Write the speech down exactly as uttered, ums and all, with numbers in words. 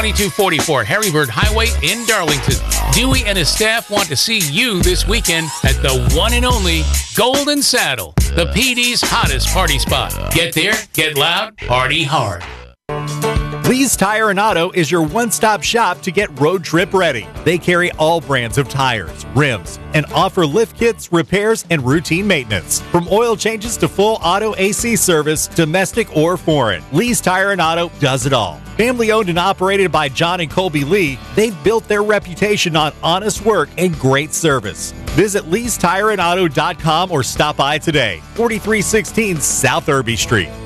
twenty-two forty-four Harrybird Highway in Darlington. Dewey and his staff want to see you this weekend at the one and only Golden Saddle, the P D's hottest party spot. Get there, get loud, party hard. Lee's Tire and Auto is your one-stop shop to get road trip ready. They carry all brands of tires, rims, and offer lift kits, repairs, and routine maintenance. From oil changes to full auto A C service, domestic or foreign, Lee's Tire and Auto does it all. Family owned and operated by John and Colby Lee, they've built their reputation on honest work and great service. Visit lees tire and auto dot com or stop by today, forty-three sixteen South Irby Street.